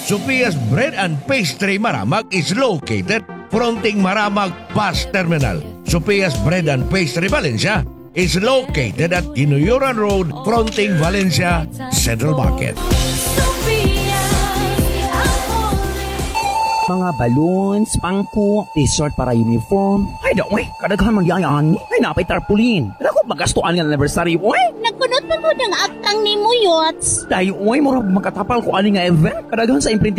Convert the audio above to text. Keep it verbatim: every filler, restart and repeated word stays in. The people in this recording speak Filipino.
Sophia's Bread and Pastry Maramag is located fronting Maramag Bus Terminal. Sophia's Bread and Pastry Valencia is located at Inuyuran Road fronting Valencia Central Market. Mga balloons, pangko, t-shirt para uniform. Ay, da, uy, kadaghan man yayan. Ay, napay tarpaulin. Ako, magastuan nga anniversary, uy. Nagkunot pa po ng aktang ni mo, Yots. Dahil, uy, mura magkatapal ko ani nga event. Kadaghan sa imprint